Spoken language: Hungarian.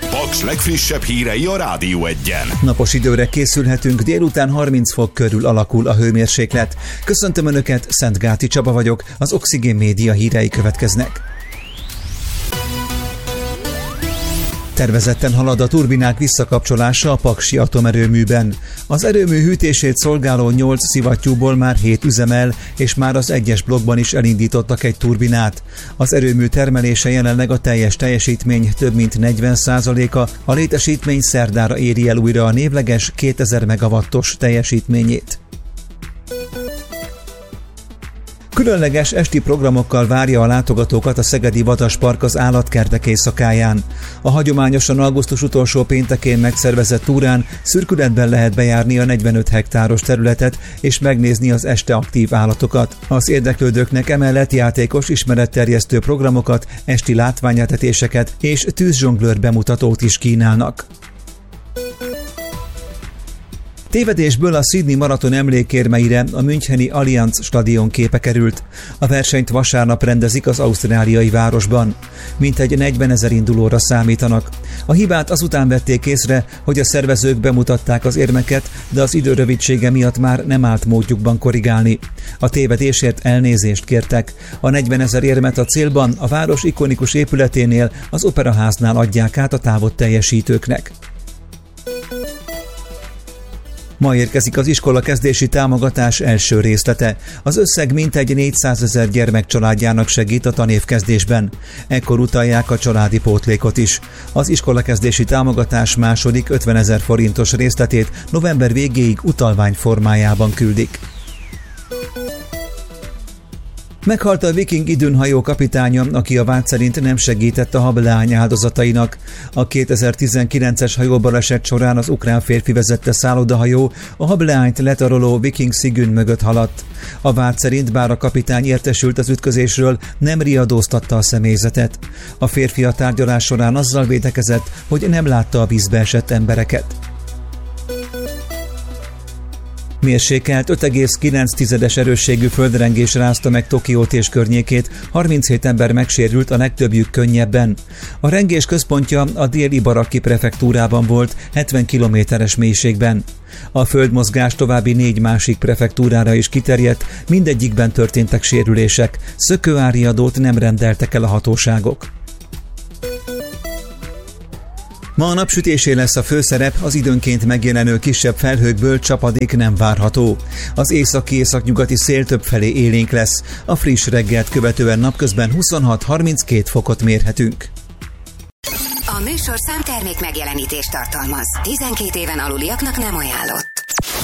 Paks legfrissebb hírei a Rádió Egyen. Napos időre készülhetünk, délután 30 fok körül alakul a hőmérséklet. Köszöntöm Önöket, Szentgáti Csaba vagyok, az Oxigén Média hírei következnek. Tervezetten halad a turbinák visszakapcsolása a paksi atomerőműben. Az erőmű hűtését szolgáló 8 szivattyúból már 7 üzemel, és már az 1-es blokkban is elindítottak egy turbinát. Az erőmű termelése jelenleg a teljes teljesítmény több mint 40%-a, a létesítmény szerdára éri el újra a névleges 2000 megawattos teljesítményét. Különleges esti programokkal várja a látogatókat a Szegedi Vadaspark az állatkertek éjszakáján. A hagyományosan augusztus utolsó péntekén megszervezett túrán szürkületben lehet bejárni a 45 hektáros területet és megnézni az este aktív állatokat. Az érdeklődőknek emellett játékos ismeretterjesztő programokat, esti látványetetéseket és tűzzsonglőr bemutatót is kínálnak. Tévedésből a Sydney maraton emlékérmeire a müncheni Allianz stadion képe került. A versenyt vasárnap rendezik az ausztráliai városban. Mintegy 40 000 indulóra számítanak. A hibát azután vették észre, hogy a szervezők bemutatták az érmeket, de az idő rövidsége miatt már nem állt módjukban korrigálni. A tévedésért elnézést kértek. A 40 000 érmet a célban a város ikonikus épületénél, az Operaháznál adják át a távot teljesítőknek. Ma érkezik az iskola kezdési támogatás első részlete. Az összeg mintegy 400 000 gyermek családjának segít a tanévkezdésben. Ekkor utalják a családi pótlékot is. Az iskola kezdési támogatás második 50 000 forintos részletét november végéig utalvány formájában küldik. Meghalt a Viking Idun-hajó kapitánya, aki a vád szerint nem segített a hableány áldozatainak. A 2019-es hajóbaleset során az ukrán férfi vezette szállodahajó a hableányt letaroló Viking Sigyn mögött haladt. A vád szerint, bár a kapitány értesült az ütközésről, nem riadóztatta a személyzetet. A férfi a tárgyalás során azzal védekezett, hogy nem látta a vízbe esett embereket. Mérsékelt 5,9 erősségű földrengés rázta meg Tokiót és környékét, 37 ember megsérült, a legtöbbjük könnyebben. A rengés központja a Dél-Ibaraki prefektúrában volt, 70 kilométeres mélységben. A földmozgás további 4 másik prefektúrára is kiterjedt, mindegyikben történtek sérülések, szökőáriadót nem rendeltek el a hatóságok. Ma a napsütésé lesz a főszerep, az időnként megjelenő kisebb felhőkből csapadék nem várható. Az északi-északnyugati szél többfelé élénk lesz, a friss reggelt követően napközben 26-32 fokot mérhetünk. A műsorszám termék megjelenítést tartalmaz. 12 éven aluliaknak nem ajánlott.